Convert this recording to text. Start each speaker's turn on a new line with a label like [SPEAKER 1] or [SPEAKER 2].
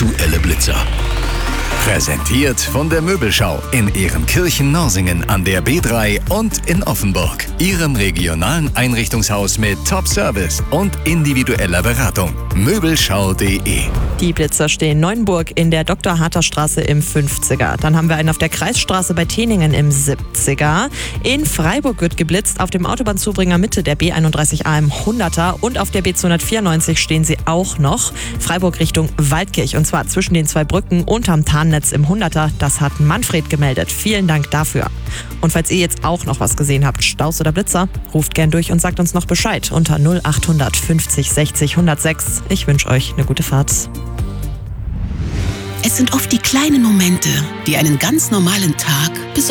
[SPEAKER 1] Aktuelle Blitzer. Präsentiert von der Möbelschau in Ehrenkirchen-Norsingen an der B3 und in Offenburg. Ihrem regionalen Einrichtungshaus mit Top-Service und individueller Beratung. Möbelschau.de.
[SPEAKER 2] Die Blitzer stehen in Neuenburg in der Dr.-Harter-Straße im 50er. Dann haben wir einen auf der Kreisstraße bei Teningen im 70er. In Freiburg wird geblitzt auf dem Autobahnzubringer Mitte der B31A im 100er. Und auf der B294 stehen sie auch noch. Freiburg Richtung Waldkirch. Und zwar zwischen den zwei Brücken unterm Tarnnetz im 100er. Das hat Manfred gemeldet. Vielen Dank dafür. Und falls ihr jetzt auch noch was gesehen habt, Staus oder Blitzer, ruft gern durch und sagt uns noch Bescheid unter 0800 50 60 106. Ich wünsche euch eine gute Fahrt.
[SPEAKER 3] Es sind oft die kleinen Momente, die einen ganz normalen Tag besonders